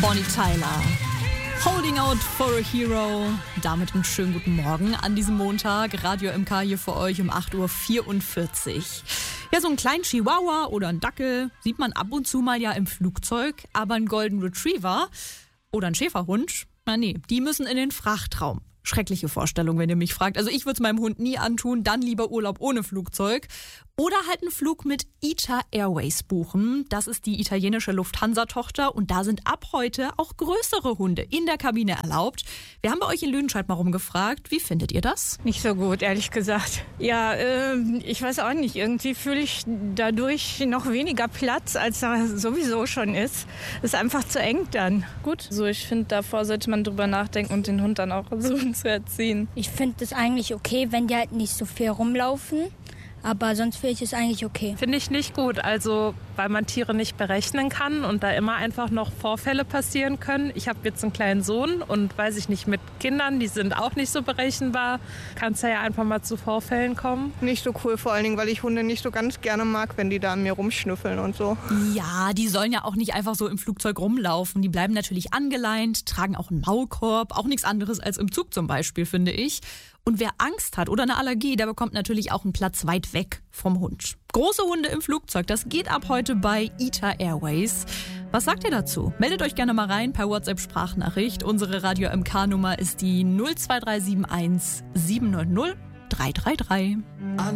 Bonnie Tyler. Holding out for a hero. Damit einen schönen guten Morgen an diesem Montag. Radio MK hier für euch um 8.44 Uhr. Ja, so einen kleinen Chihuahua oder einen Dackel sieht man ab und zu mal ja im Flugzeug. Aber einen Golden Retriever oder einen Schäferhund, na nee, die müssen in den Frachtraum. Schreckliche Vorstellung, wenn ihr mich fragt. Also ich würde es meinem Hund nie antun, dann lieber Urlaub ohne Flugzeug. Oder halt einen Flug mit ITA Airways buchen. Das ist die italienische Lufthansa-Tochter und da sind ab heute auch größere Hunde in der Kabine erlaubt. Wir haben bei euch in Lüdenscheid mal rumgefragt. Wie findet ihr das? Nicht so gut, ehrlich gesagt. Ja, ich weiß auch nicht. Irgendwie fühle ich dadurch noch weniger Platz, als da sowieso schon ist. Ist einfach zu eng dann. Gut, so ich finde, davor sollte man drüber nachdenken und den Hund dann auch versuchen zu erziehen. Ich finde es eigentlich okay, wenn die halt nicht so viel rumlaufen. Aber sonst finde ich es eigentlich okay. Finde ich nicht gut, also weil man Tiere nicht berechnen kann und da immer einfach noch Vorfälle passieren können. Ich habe jetzt einen kleinen Sohn und weiß ich nicht, mit Kindern, die sind auch nicht so berechenbar, kann es ja einfach mal zu Vorfällen kommen. Nicht so cool, vor allen Dingen, weil ich Hunde nicht so ganz gerne mag, wenn die da an mir rumschnüffeln und so. Ja, die sollen ja auch nicht einfach so im Flugzeug rumlaufen. Die bleiben natürlich angeleint, tragen auch einen Maulkorb, auch nichts anderes als im Zug zum Beispiel, finde ich. Und wer Angst hat oder eine Allergie, der bekommt natürlich auch einen Platz weit weg vom Hund. Große Hunde im Flugzeug, das geht ab heute bei ITA Airways. Was sagt ihr dazu? Meldet euch gerne mal rein per WhatsApp-Sprachnachricht. Unsere Radio MK-Nummer ist die 02371 790 333.